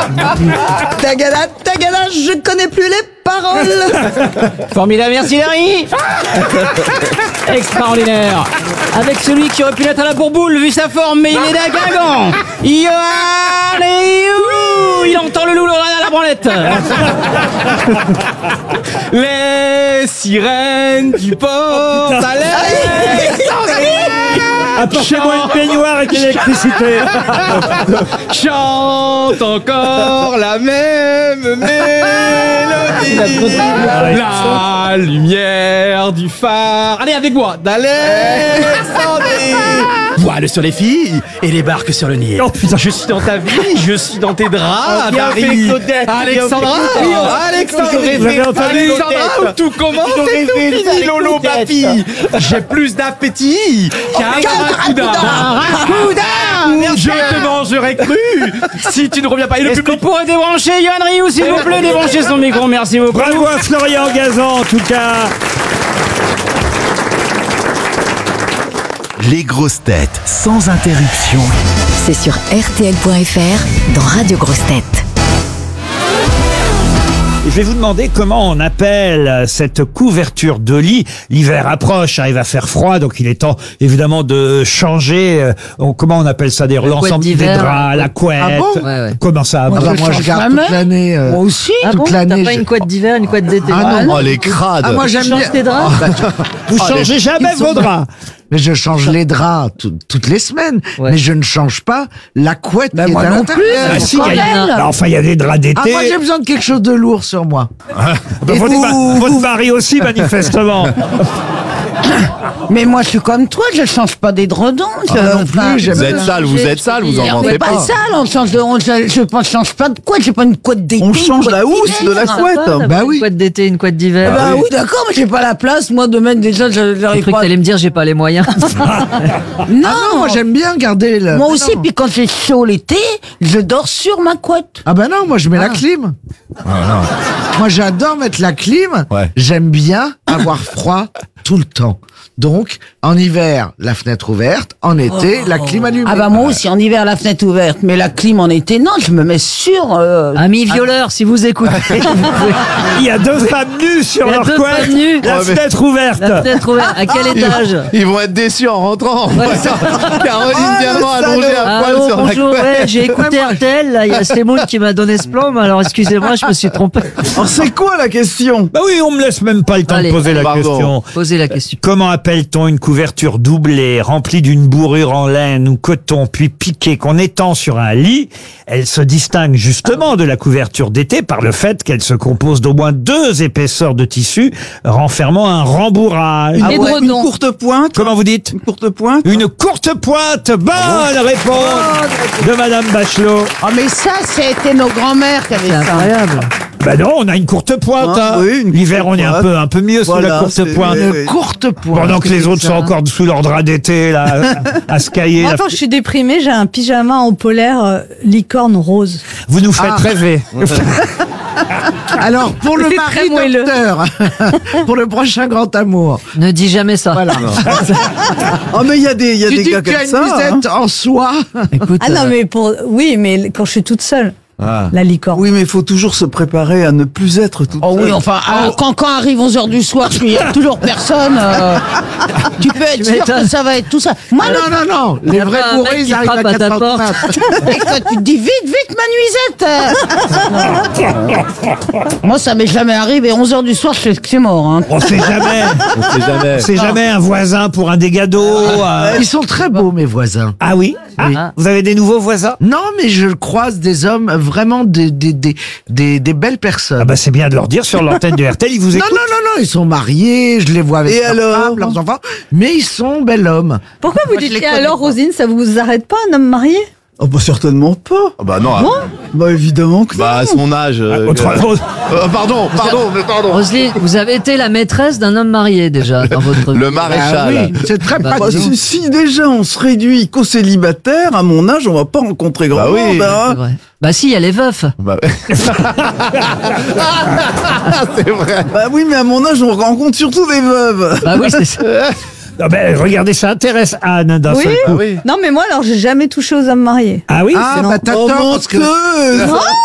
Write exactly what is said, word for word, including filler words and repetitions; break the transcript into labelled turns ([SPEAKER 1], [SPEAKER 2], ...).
[SPEAKER 1] Tagada, tagada, je connais plus les paroles.
[SPEAKER 2] Formidable, merci Larry. Extraordinaire. Avec celui qui aurait pu l'être à la bourboule vu sa forme, mais il est d'un Guingamp. Yoann et you. Il entend le loup à la branlette. Les sirènes du port d'Alès.
[SPEAKER 3] Apportez-moi une baignoire avec l'électricité.
[SPEAKER 2] Chante encore la même mélodie. La lumière du phare. Allez avec moi, d'Alexandrie. Voile sur les filles et les barques sur le Nil.
[SPEAKER 3] Oh, putain.
[SPEAKER 2] Je suis dans ta vie, je suis dans tes draps.
[SPEAKER 4] Bien fait,
[SPEAKER 2] Paris.
[SPEAKER 4] Claudette.
[SPEAKER 2] Alexandra, Alexandra,
[SPEAKER 3] Vous avez entendu
[SPEAKER 2] Alexandra, où tout commence et tout finit, Lolo Papi. J'ai plus d'appétit qu'un barracuda. Je te mangerai cru si tu ne reviens pas. Et le
[SPEAKER 5] Est-ce
[SPEAKER 2] public
[SPEAKER 5] qu'on pourrait débrancher Yoann Rioux, s'il vous plaît, débrancher son micro, merci beaucoup.
[SPEAKER 3] Bravo à Florian Gazan, en tout cas.
[SPEAKER 6] Les grosses têtes sans interruption.
[SPEAKER 7] C'est sur R T L point F R dans Radio Grosses Têtes.
[SPEAKER 3] Je vais vous demander comment on appelle cette couverture de lit. L'hiver approche, hein, il va faire froid, donc il est temps évidemment de changer. euh, on- comment on appelle ça d'ailleurs? L'ensemble des
[SPEAKER 2] d'hiver.
[SPEAKER 3] draps, la couette.
[SPEAKER 1] Ah bon
[SPEAKER 2] Ouais, ouais.
[SPEAKER 3] Comment ça?
[SPEAKER 1] Ah
[SPEAKER 3] bon
[SPEAKER 1] bah, moi je garde toute l'année. euh,
[SPEAKER 2] Moi aussi.
[SPEAKER 1] Ah toute
[SPEAKER 2] T'as
[SPEAKER 1] l'année.
[SPEAKER 2] pas
[SPEAKER 1] je-
[SPEAKER 2] une couette d'hiver, une couette d'été.
[SPEAKER 1] Ah non.
[SPEAKER 6] Oh, les crades.
[SPEAKER 1] Ah, moi j'aime
[SPEAKER 2] Tu changes
[SPEAKER 1] bien.
[SPEAKER 2] tes draps
[SPEAKER 3] Vous changez jamais vos draps.
[SPEAKER 1] Mais je change les draps tout- toutes les semaines.
[SPEAKER 2] Ouais.
[SPEAKER 1] Mais je ne change pas la couette qui est
[SPEAKER 2] moi
[SPEAKER 1] à
[SPEAKER 2] non
[SPEAKER 1] l'intérieur.
[SPEAKER 3] Ah, si, il y a- bah, enfin, il y a des draps d'été.
[SPEAKER 1] Ah, moi j'ai besoin de quelque chose de lourd sur moi.
[SPEAKER 3] Bah,
[SPEAKER 1] Et
[SPEAKER 3] votre,
[SPEAKER 1] vous-
[SPEAKER 3] ma- votre mari aussi, manifestement.
[SPEAKER 8] Mais moi, je suis comme toi, je change pas d'édredons. je-
[SPEAKER 1] non
[SPEAKER 8] enfin,
[SPEAKER 1] plus, j'aime
[SPEAKER 6] Vous êtes sale, vous êtes sale, vous en
[SPEAKER 8] on
[SPEAKER 6] mentez
[SPEAKER 8] n'est pas
[SPEAKER 6] pas.
[SPEAKER 8] sale, on change de, on, je, je pense- change pas de couette, j'ai pas une couette d'été.
[SPEAKER 4] On
[SPEAKER 8] une
[SPEAKER 4] change
[SPEAKER 8] couette
[SPEAKER 4] la housse de la
[SPEAKER 8] d'hiver.
[SPEAKER 4] couette.
[SPEAKER 1] Bah oui.
[SPEAKER 2] Une couette d'été, une couette d'hiver.
[SPEAKER 8] Bah oui, d'accord, mais j'ai pas la place, moi, de mettre déjà, je-
[SPEAKER 2] J'ai
[SPEAKER 8] j'arrive
[SPEAKER 2] cru que
[SPEAKER 8] pas.
[SPEAKER 2] t'allais me dire j'ai pas les moyens.
[SPEAKER 8] Non,
[SPEAKER 1] Ah non, moi j'aime bien garder le.
[SPEAKER 8] moi
[SPEAKER 1] Mais
[SPEAKER 8] aussi,
[SPEAKER 1] non.
[SPEAKER 8] puis quand j'ai chaud l'été, je dors sur ma couette.
[SPEAKER 1] Ah bah non, moi je mets la clim. Moi j'adore mettre la clim.
[SPEAKER 6] Ouais.
[SPEAKER 1] J'aime bien avoir froid tout le temps. Donc, en hiver, la fenêtre ouverte. En été, la clim allumée.
[SPEAKER 8] Ah bah moi aussi, en hiver, la fenêtre ouverte, mais la clim en été, non, je me mets sur... euh,
[SPEAKER 2] Ami violeur, si vous écoutez.
[SPEAKER 3] Il y a deux femmes nues sur
[SPEAKER 2] Il y a
[SPEAKER 3] leur
[SPEAKER 2] deux
[SPEAKER 3] couette.
[SPEAKER 2] femmes nues.
[SPEAKER 3] La
[SPEAKER 6] Ouais, mais-
[SPEAKER 3] fenêtre ouverte.
[SPEAKER 2] La fenêtre ouverte. À quel étage?
[SPEAKER 6] Ils vont être déçus en rentrant. Caroline viendra allonger à poil
[SPEAKER 2] Allô,
[SPEAKER 6] sur la
[SPEAKER 2] bonjour,
[SPEAKER 6] couette.
[SPEAKER 2] ouais, j'ai écouté R T L, là, il y a Semoun qui m'a donné ce plan, mais alors excusez-moi, je me suis trompé.
[SPEAKER 4] Alors c'est quoi la question?
[SPEAKER 3] Bah oui, on me laisse même pas le temps
[SPEAKER 2] Allez,
[SPEAKER 3] de poser la
[SPEAKER 6] pardon.
[SPEAKER 3] question.
[SPEAKER 2] Posez la question.
[SPEAKER 3] Comment appelle-t-on une couverture doublée, remplie d'une bourrure en laine ou coton, puis piquée, qu'on étend sur un lit? Elle se distingue justement de la couverture d'été par le fait qu'elle se compose d'au moins deux épaisseurs de tissu renfermant un rembourrage.
[SPEAKER 4] Ah ouais, une
[SPEAKER 2] édredon.
[SPEAKER 4] courte pointe.
[SPEAKER 3] Comment vous dites?
[SPEAKER 4] Une courte pointe.
[SPEAKER 3] Une courte pointe. Bonne réponse de Madame Bachelot.
[SPEAKER 8] Oh mais ça, c'était nos grands-mères qui avaient
[SPEAKER 2] C'est
[SPEAKER 8] ça.
[SPEAKER 2] incroyable.
[SPEAKER 3] Bah non, on a une courte pointe.
[SPEAKER 4] Ah,
[SPEAKER 3] hein.
[SPEAKER 4] oui, une
[SPEAKER 3] L'hiver,
[SPEAKER 4] courte
[SPEAKER 3] on est un
[SPEAKER 4] pointe.
[SPEAKER 3] peu, un peu mieux sous la
[SPEAKER 4] Voilà,
[SPEAKER 3] courte
[SPEAKER 4] c'est-
[SPEAKER 3] pointe.
[SPEAKER 4] oui, oui.
[SPEAKER 1] Courte pointe.
[SPEAKER 3] Pendant que les autres sont encore sous leur drap d'été, là, à se cailler.
[SPEAKER 9] Moi, quand je suis déprimée, j'ai un pyjama en polaire euh, licorne rose.
[SPEAKER 3] Vous nous faites
[SPEAKER 1] Ah.
[SPEAKER 3] rêver.
[SPEAKER 1] Alors, pour le
[SPEAKER 9] C'est
[SPEAKER 1] mari
[SPEAKER 9] très moelleux.
[SPEAKER 1] docteur, pour le prochain grand amour.
[SPEAKER 2] Ne dis jamais ça.
[SPEAKER 1] Voilà.
[SPEAKER 4] Oh mais il y a des, il y a
[SPEAKER 1] Tu
[SPEAKER 4] des
[SPEAKER 1] dis
[SPEAKER 4] gars
[SPEAKER 1] que tu
[SPEAKER 4] comme
[SPEAKER 1] as une
[SPEAKER 4] ça. hein.
[SPEAKER 1] musette en soie.
[SPEAKER 2] Écoute,
[SPEAKER 9] Ah non,
[SPEAKER 2] euh,
[SPEAKER 9] mais pour. Oui, mais quand je suis toute seule,
[SPEAKER 6] Ah.
[SPEAKER 9] la licorne.
[SPEAKER 4] Oui, mais il faut toujours se préparer à ne plus être tout
[SPEAKER 8] Oh oui,
[SPEAKER 4] seul.
[SPEAKER 8] enfin, ah, quand, quand arrive onze heures du soir, qu'il y a toujours personne, euh, tu peux être
[SPEAKER 2] Tu
[SPEAKER 8] sûr
[SPEAKER 2] m'étonnes.
[SPEAKER 8] que ça va être tout ça. Moi,
[SPEAKER 1] Ah
[SPEAKER 8] le-
[SPEAKER 1] non, non, non. Les
[SPEAKER 2] Y a
[SPEAKER 1] vrais
[SPEAKER 2] pas un
[SPEAKER 1] bourrés,
[SPEAKER 2] mec qui
[SPEAKER 1] ils arrivent à
[SPEAKER 2] frappe à ta
[SPEAKER 1] quatre heures du
[SPEAKER 2] porte.
[SPEAKER 1] mat.
[SPEAKER 8] et quand tu te dis vite, vite, ma nuisette. Moi, ça m'est jamais arrivé. onze heures du soir, je sais que c'est mort. Hein.
[SPEAKER 3] On sait jamais.
[SPEAKER 6] On sait jamais.
[SPEAKER 3] C'est jamais un voisin pour un dégât d'eau. euh.
[SPEAKER 1] Ils sont très beaux, mes voisins.
[SPEAKER 3] Ah oui? Ah, vous avez des nouveaux voisins?
[SPEAKER 1] Non, mais je croise des hommes, vraiment des, des, des, des, des belles personnes.
[SPEAKER 3] Ah bah c'est bien de leur dire sur l'antenne de R T L, ils vous
[SPEAKER 1] non,
[SPEAKER 3] écoutent.
[SPEAKER 1] non, non, non, ils sont mariés, je les vois avec
[SPEAKER 4] Et
[SPEAKER 1] leurs
[SPEAKER 4] alors
[SPEAKER 1] femmes, leurs enfants, mais ils sont bel hommes.
[SPEAKER 9] Pourquoi vous
[SPEAKER 8] Moi, je
[SPEAKER 9] dites
[SPEAKER 8] les
[SPEAKER 9] et
[SPEAKER 8] connais
[SPEAKER 9] alors,
[SPEAKER 8] pas.
[SPEAKER 9] Rosine, ça vous arrête pas, un homme marié?
[SPEAKER 4] Oh bah certainement pas.
[SPEAKER 6] Ah bah non.
[SPEAKER 4] Bah évidemment que
[SPEAKER 6] Bah à
[SPEAKER 4] non.
[SPEAKER 6] son âge. euh,
[SPEAKER 3] Autre-
[SPEAKER 6] euh, euh, pardon, pardon, mais pardon.
[SPEAKER 2] Roselyne, vous avez été la maîtresse d'un homme marié déjà dans votre vie.
[SPEAKER 6] Le
[SPEAKER 1] Ah
[SPEAKER 6] maréchal.
[SPEAKER 1] oui, c'est très
[SPEAKER 2] Bah,
[SPEAKER 4] Bah,
[SPEAKER 1] pratique.
[SPEAKER 4] si, si déjà on se réduit qu'aux célibataires, à mon âge, on va pas rencontrer grand
[SPEAKER 6] Bah oui.
[SPEAKER 4] monde. hein.
[SPEAKER 2] C'est vrai. Bah si, il y a les veufs.
[SPEAKER 6] Bah, c'est vrai.
[SPEAKER 4] Bah oui, mais à mon âge, on rencontre surtout des veuves.
[SPEAKER 2] Bah oui, c'est ça.
[SPEAKER 3] Non, ben, regardez, ça intéresse Anne d'un
[SPEAKER 9] Oui.
[SPEAKER 3] seul coup.
[SPEAKER 6] oui.
[SPEAKER 9] Non, mais moi, alors, j'ai jamais touché aux hommes mariés.
[SPEAKER 3] Ah oui?
[SPEAKER 1] Ah,
[SPEAKER 3] c'est-
[SPEAKER 1] bah t'as
[SPEAKER 4] Oh,
[SPEAKER 1] tort, parce que...
[SPEAKER 4] menteuse.